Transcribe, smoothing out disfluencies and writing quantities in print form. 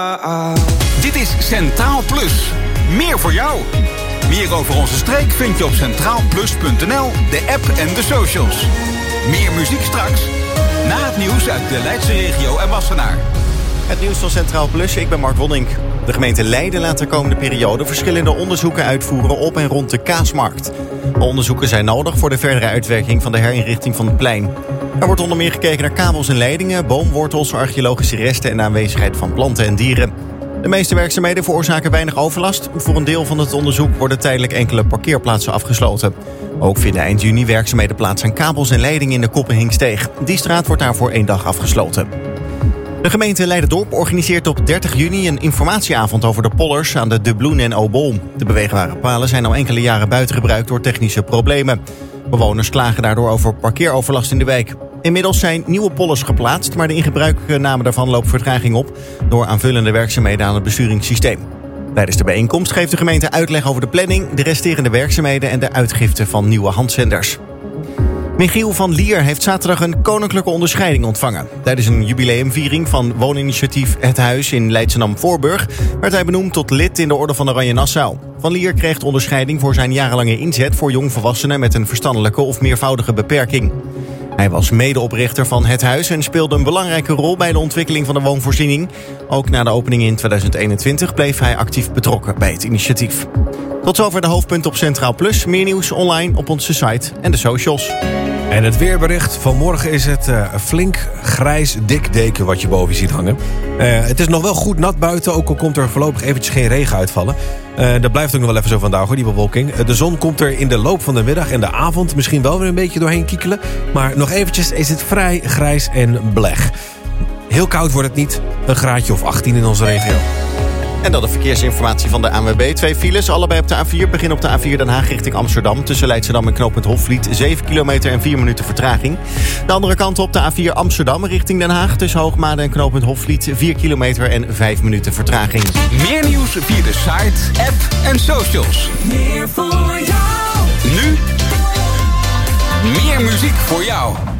Dit is Centraal Plus. Meer voor jou. Meer over onze streek vind je op centraalplus.nl, de app en de socials. Meer muziek straks. Na het nieuws uit de Leidse regio en Wassenaar. Het nieuws van Centraal Plus, ik ben Mark Wonning. De gemeente Leiden laat de komende periode verschillende onderzoeken uitvoeren op en rond de Kaasmarkt. De onderzoeken zijn nodig voor de verdere uitwerking van de herinrichting van het plein. Er wordt onder meer gekeken naar kabels en leidingen, boomwortels, archeologische resten en de aanwezigheid van planten en dieren. De meeste werkzaamheden veroorzaken weinig overlast. Voor een deel van het onderzoek worden tijdelijk enkele parkeerplaatsen afgesloten. Ook vinden eind juni werkzaamheden plaats aan kabels en leidingen in de Koppenhinksteeg. Die straat wordt daarvoor 1 dag afgesloten. De gemeente Leiden-Dorp organiseert op 30 juni een informatieavond over de pollers aan de De Bloen en Obol. De beweegbare palen zijn al enkele jaren buiten gebruik door technische problemen. Bewoners klagen daardoor over parkeeroverlast in de wijk. Inmiddels zijn nieuwe pollers geplaatst, maar de ingebruikname daarvan loopt vertraging op door aanvullende werkzaamheden aan het besturingssysteem. Tijdens de bijeenkomst geeft de gemeente uitleg over de planning, de resterende werkzaamheden en de uitgifte van nieuwe handzenders. Michiel van Lier heeft zaterdag een koninklijke onderscheiding ontvangen. Tijdens een jubileumviering van wooninitiatief Het Huis in Leidschendam-Voorburg werd hij benoemd tot lid in de Orde van Oranje Nassau. Van Lier kreeg de onderscheiding voor zijn jarenlange inzet voor jongvolwassenen met een verstandelijke of meervoudige beperking. Hij was medeoprichter van Het Huis en speelde een belangrijke rol bij de ontwikkeling van de woonvoorziening. Ook na de opening in 2021 bleef hij actief betrokken bij het initiatief. Tot zover de hoofdpunten op Centraal Plus. Meer nieuws online op onze site en de socials. En het weerbericht. Vanmorgen is het flink grijs dik deken wat je boven je ziet hangen. Het is nog wel goed nat buiten, ook al komt er voorlopig eventjes geen regen uitvallen. Dat blijft ook nog wel even zo vandaag hoor, die bewolking. De zon komt er in de loop van de middag en de avond misschien wel weer een beetje doorheen kiekelen. Maar nog eventjes is het vrij grijs en blech. Heel koud wordt het niet, een graadje of 18 in onze regio. En dan de verkeersinformatie van de ANWB. 2 files, allebei op de A4. Begin op de A4 Den Haag richting Amsterdam. Tussen Leidschendam en knooppunt Hofvliet. 7 kilometer en 4 minuten vertraging. De andere kant op de A4 Amsterdam richting Den Haag. Tussen Hoogmade en knooppunt Hofvliet. 4 kilometer en 5 minuten vertraging. Meer nieuws via de site, app en socials. Meer voor jou. Nu meer muziek voor jou.